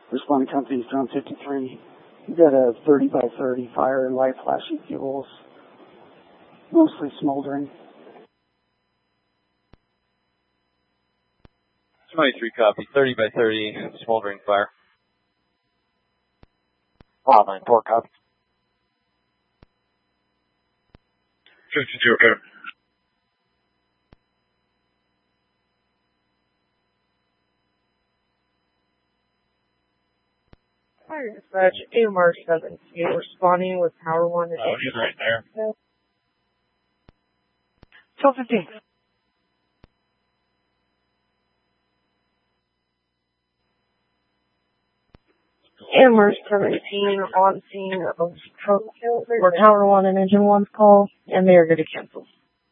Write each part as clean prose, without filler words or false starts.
Responding company is John 53. You got a 30 by 30 fire and light flashing fuels, mostly smoldering. 23 copy, 30 by 30, smoldering fire. Wildland 4 copy. 52, okay. Fire dispatch, AMR 17, responding with Power 1 and Oh, he's right there. 1215. AMR 17 on scene of truck where Tower 1 and Engine 1's call, and they are going to cancel.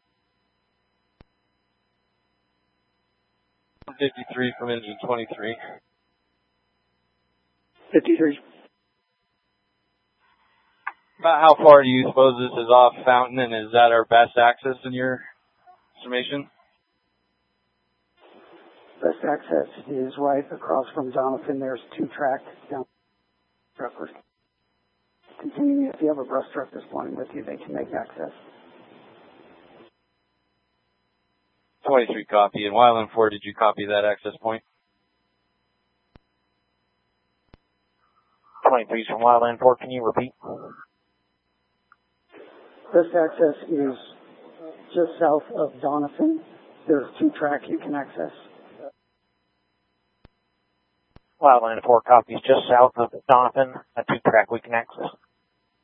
53 from engine 23. 53. About how far do you suppose this is off Fountain, and is that our best access in your estimation? Best access is right across from Jonathan. There's 2 tracks down truckers. Continue, if you have a brush truck responding with you, they can make access. 23 copy. And Wildland 4, did you copy that access point? 23 from Wildland 4, can you repeat? Best access is just south of Doniphan. There's 2 tracks you can access. Wildland 4 copies just south of Doniphan, a 2-track we can access.